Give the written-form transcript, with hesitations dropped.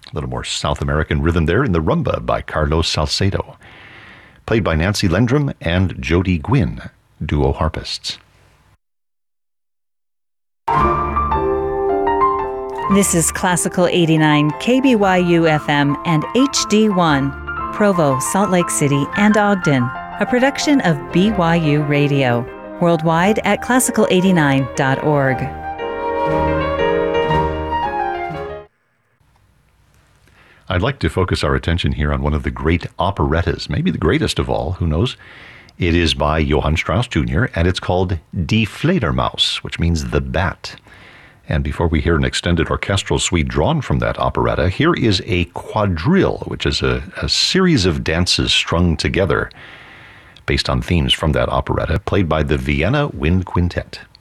A little more South American rhythm there in the Rumba by Carlos Salcedo, played by Nancy Lendrum and Jody Gwynn, duo harpists. This is Classical 89 KBYU FM and HD1, Provo, Salt Lake City, and Ogden, a production of BYU Radio, worldwide at classical89.org. I'd like to focus our attention here on one of the great operettas, maybe the greatest of all, who knows? It is by Johann Strauss Jr., and it's called Die Fledermaus, which means the bat. And before we hear an extended orchestral suite drawn from that operetta, here is a quadrille, which is a series of dances strung together based on themes from that operetta, played by the Vienna Wind Quintet.